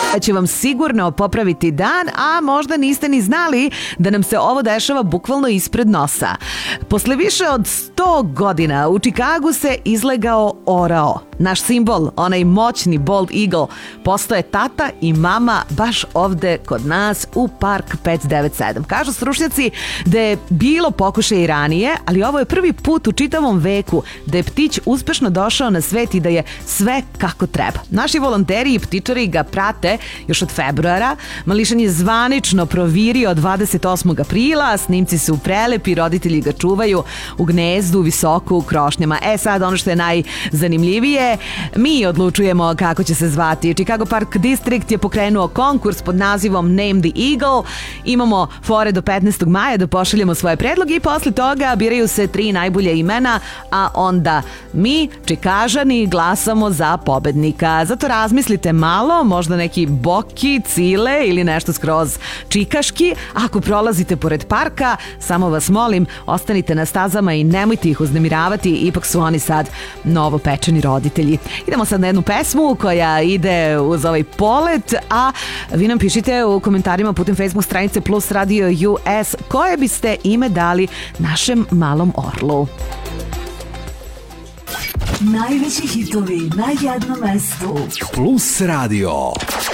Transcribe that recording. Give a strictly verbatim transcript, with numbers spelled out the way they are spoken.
će vam sigurno popraviti dan, a možda niste ni znali da nam se ovo dešava bukvalno ispred nosa. Posle više od sto godina u Čikagu se izlegao orao. Naš simbol, onaj moćni Bald Eagle, postoje tata i mama baš ovde kod nas u Park pet devet sedam. Kažu stručnjaci da je bilo pokušaja i ranije, ali ovo je prvi put u čitavom veku da je ptić uspešno došao na svet i da je sve kako treba. Naši volonteri i ptičari ga prate još od februara. Mališan je zvanično provirio dvadeset osmog aprila, snimci su prelepi, roditelji ga čuvaju u gnezdu visoko u krošnjama. E sad, ono što je najzanimljivije, mi odlučujemo kako će se zvati. Chicago Park District je pokrenuo konkurs pod nazivom Name the Eagle. Imamo fore do petnaestog maja da pošaljemo svoje predloge i posle toga biraju se tri najbolje imena, a onda mi, Čikažani, glasamo za pobednika. Zato razmislite malo, možda neki Boki, Cile ili nešto skroz čikaški. Ako prolazite pored parka, samo vas molim, ostanite na stazama i nemojte ih uznemiravati, ipak su oni sad novopečeni roditelji. Idemo sad na jednu pesmu koja ide uz ovaj polet, a vi nam pišite u komentarima putem Facebook stranice Plus Radio U S koje biste ime dali našem malom orlu. Najveći hitovi na jednom mestu. Plus Radio.